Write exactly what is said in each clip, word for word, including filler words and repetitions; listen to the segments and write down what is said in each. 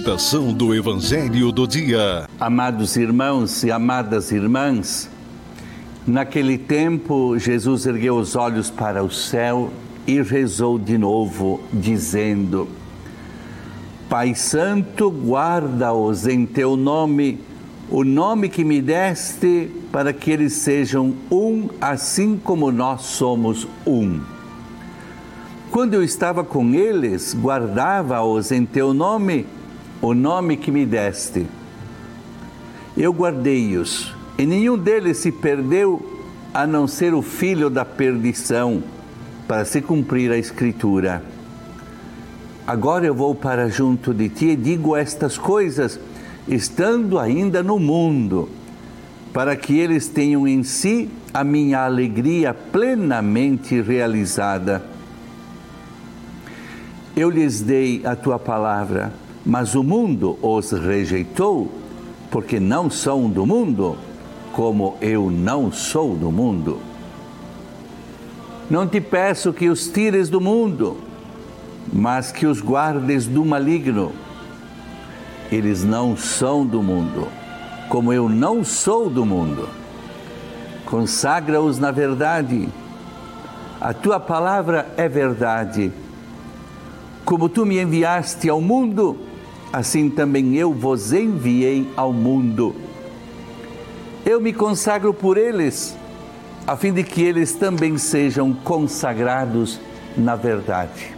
Meditação do Evangelho do Dia. Amados irmãos e amadas irmãs, naquele tempo Jesus ergueu os olhos para o céu e rezou de novo, dizendo: Pai Santo, guarda-os em teu nome, o nome que me deste, para que eles sejam um, assim como nós somos um. Quando eu estava com eles, guardava-os em teu nome, o nome que me deste. Eu guardei-os, e nenhum deles se perdeu, a não ser o filho da perdição, para se cumprir a Escritura. Agora eu vou para junto de ti e digo estas coisas, estando ainda no mundo, para que eles tenham em si a minha alegria plenamente realizada. Eu lhes dei a tua palavra, mas o mundo os rejeitou, porque não são do mundo, como eu não sou do mundo. Não te peço que os tires do mundo, mas que os guardes do maligno. Eles não são do mundo, como eu não sou do mundo. Consagra-os na verdade. A tua palavra é verdade. Como tu me enviaste ao mundo, assim também eu vos enviei ao mundo. Eu me consagro por eles, a fim de que eles também sejam consagrados na verdade.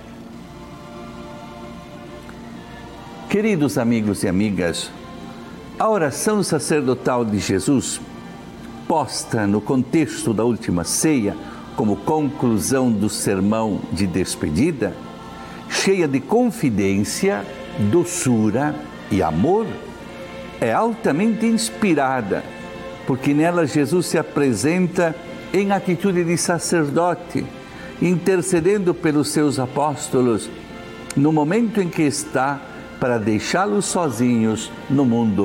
Queridos amigos e amigas, a oração sacerdotal de Jesus, posta no contexto da última ceia, como conclusão do sermão de despedida, cheia de confidência, doçura e amor, é altamente inspirada, porque nela Jesus se apresenta em atitude de sacerdote, intercedendo pelos seus apóstolos, no momento em que está para deixá-los sozinhos no mundo.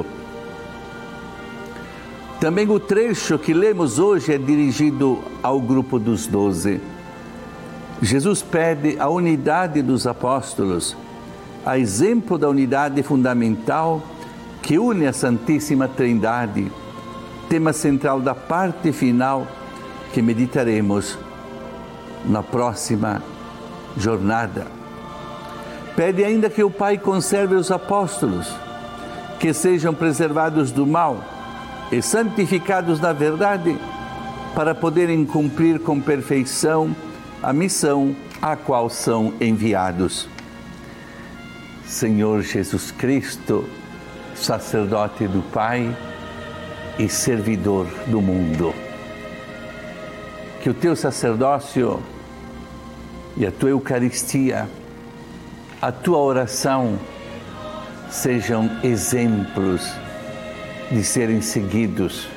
Também o trecho que lemos hoje é dirigido ao grupo dos doze. Jesus pede a unidade dos apóstolos, a exemplo da unidade fundamental que une a Santíssima Trindade, tema central da parte final que meditaremos na próxima jornada. Pede ainda que o Pai conserve os apóstolos, que sejam preservados do mal e santificados na verdade, para poderem cumprir com perfeição a missão a qual são enviados. Senhor Jesus Cristo, sacerdote do Pai e servidor do mundo, que o teu sacerdócio e a tua Eucaristia, a tua oração, sejam exemplos de serem seguidos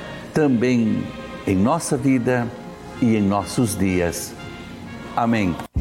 também em nossa vida e em nossos dias. Amém.